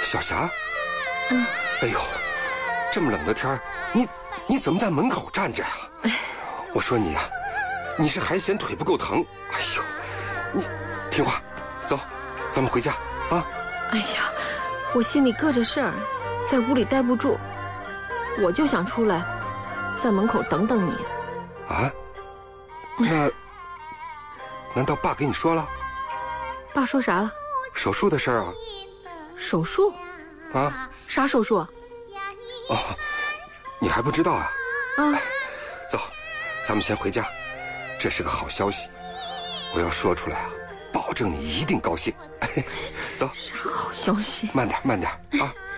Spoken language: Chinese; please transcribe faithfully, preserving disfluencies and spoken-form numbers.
小霞， 嗯， 哎呦，这么冷的天儿，你你怎么在门口站着呀？我说你呀、啊，你是还嫌腿不够疼？哎呦，你听话，走，咱们回家啊！ 哎呀，我心里搁着事儿，在屋里待不住，我就想出来，在门口等等你。 啊？那难道爸给你说了？ 爸说啥了？ 手术的事儿啊。 手术？ 啊？ 啥手术？ 哦，你还不知道啊？ 啊， 走，咱们先回家。这是个好消息，我要说出来啊，保证你一定高兴。走。 啥好消息？ 慢点，慢点啊。